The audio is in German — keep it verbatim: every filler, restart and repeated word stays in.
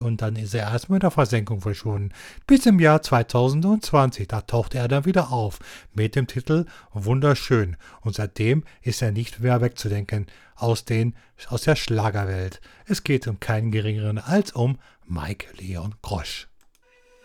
Und dann ist er erstmal in der Versenkung verschwunden. Bis im Jahr zweitausendzwanzig, da tauchte er dann wieder auf mit dem Titel Wunderschön. Und seitdem ist er nicht mehr wegzudenken aus, den, aus der Schlagerwelt. Es geht um keinen geringeren als um Mike Leon Grosch.